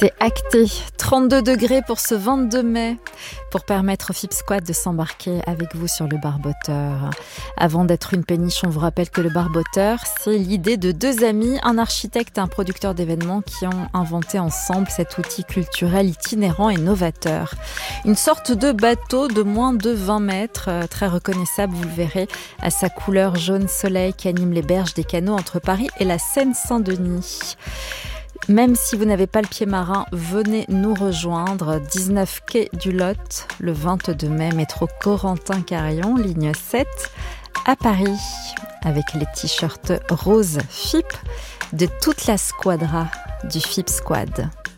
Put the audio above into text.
C'est acté, 32 degrés pour ce 22 mai, pour permettre au FIP Squad de s'embarquer avec vous sur le barboteur. Avant d'être une péniche, on vous rappelle que le barboteur, c'est l'idée de deux amis, un architecte et un producteur d'événements qui ont inventé ensemble cet outil culturel itinérant et novateur. Une sorte de bateau de moins de 20 mètres, très reconnaissable, vous le verrez, à sa couleur jaune soleil qui anime les berges des canaux entre Paris et la Seine-Saint-Denis. Même si vous n'avez pas le pied marin, venez nous rejoindre. 19 quai du Lot, le 22 mai, métro Corentin-Carillon, ligne 7, à Paris, avec les t-shirts rose FIP de toute la squadra du FIP Squad.